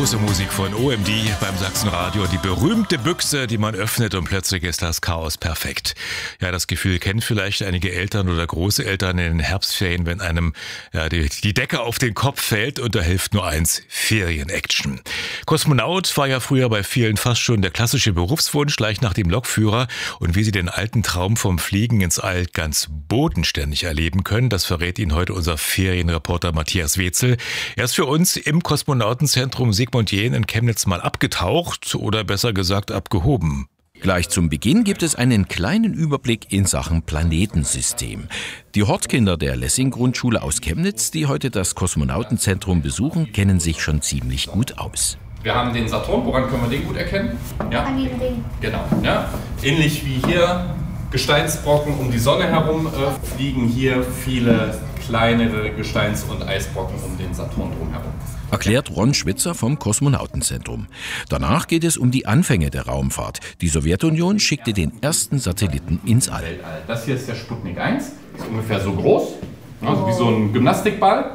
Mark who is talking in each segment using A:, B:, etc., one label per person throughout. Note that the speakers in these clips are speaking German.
A: Große Musik von OMD beim Sachsenradio. Die berühmte Büchse, die man öffnet und plötzlich ist das Chaos perfekt. Ja, das Gefühl kennen vielleicht einige Eltern oder Großeltern in den Herbstferien, wenn einem die Decke auf den Kopf fällt und da hilft nur eins: Ferien-Action. Kosmonaut war ja früher bei vielen fast schon der klassische Berufswunsch, gleich nach dem Lokführer. Und wie sie den alten Traum vom Fliegen ins All ganz bodenständig erleben können, das verrät Ihnen heute unser Ferienreporter Matthias Wetzel. Er ist für uns im Kosmonautenzentrum Sigmund Jähn in Chemnitz mal abgetaucht oder besser gesagt abgehoben.
B: Gleich zum Beginn gibt es einen kleinen Überblick in Sachen Planetensystem. Die Hortkinder der Lessing-Grundschule aus Chemnitz, die heute das Kosmonautenzentrum besuchen, kennen sich schon ziemlich gut aus.
C: Wir haben den Saturn, woran können wir den gut erkennen? Ja?
D: An den Ring.
C: Genau. Ja? Ähnlich wie hier Gesteinsbrocken um die Sonne herum fliegen hier viele kleinere Gesteins- und Eisbrocken um den Saturn drumherum.
B: Erklärt Ron Schwitzer vom Kosmonautenzentrum. Danach geht es um die Anfänge der Raumfahrt. Die Sowjetunion schickte den ersten Satelliten ins All.
C: Das hier ist der Sputnik 1, ist ungefähr so groß, also wie so ein Gymnastikball,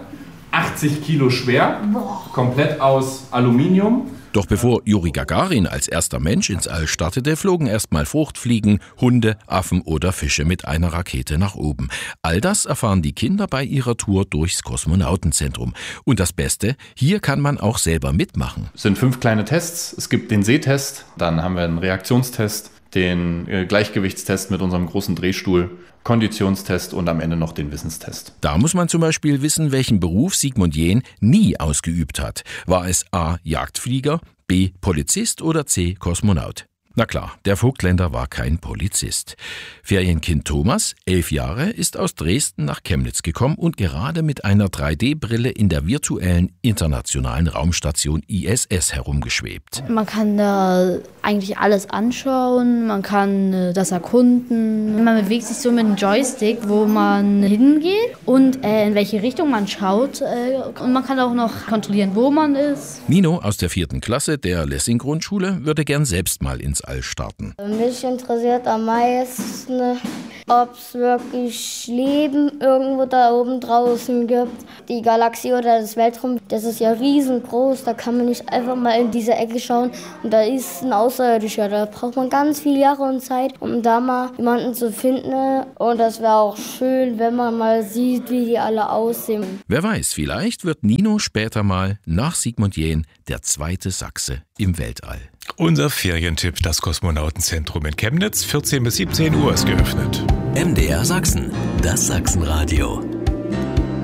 C: 80 Kilo schwer, komplett aus Aluminium.
B: Doch bevor Juri Gagarin als erster Mensch ins All startete, flogen erstmal Fruchtfliegen, Hunde, Affen oder Fische mit einer Rakete nach oben. All das erfahren die Kinder bei ihrer Tour durchs Kosmonautenzentrum. Und das Beste, hier kann man auch selber mitmachen.
C: Es sind 5 kleine Tests. Es gibt den Sehtest, dann haben wir einen Reaktionstest, den Gleichgewichtstest mit unserem großen Drehstuhl, Konditionstest und am Ende noch den Wissenstest.
B: Da muss man zum Beispiel wissen, welchen Beruf Sigmund Jähn nie ausgeübt hat. War es A. Jagdflieger, B. Polizist oder C. Kosmonaut? Na klar, der Vogtländer war kein Polizist. Ferienkind Thomas, 11 Jahre, ist aus Dresden nach Chemnitz gekommen und gerade mit einer 3D-Brille in der virtuellen internationalen Raumstation ISS herumgeschwebt.
D: Man kann da eigentlich alles anschauen, man kann das erkunden. Man bewegt sich so mit einem Joystick, wo man hingeht und in welche Richtung man schaut. Und man kann auch noch kontrollieren, wo man ist.
B: Nino aus der 4. Klasse der Lessing-Grundschule würde gern selbst mal ins All starten.
E: Mich interessiert am meisten, ob es wirklich Leben irgendwo da oben draußen gibt. Die Galaxie oder das Weltraum, das ist ja riesengroß. Da kann man nicht einfach mal in diese Ecke schauen und da ist ein Außerirdischer. Da braucht man ganz viele Jahre und Zeit, um da mal jemanden zu finden. Und das wäre auch schön, wenn man mal sieht, wie die alle aussehen.
B: Wer weiß, vielleicht wird Nino später mal nach Sigmund Jähn der zweite Sachse im Weltall.
A: Unser Ferientipp, das Kosmonautenzentrum in Chemnitz, 14 bis 17 Uhr ist geöffnet.
F: MDR Sachsen, das Sachsenradio.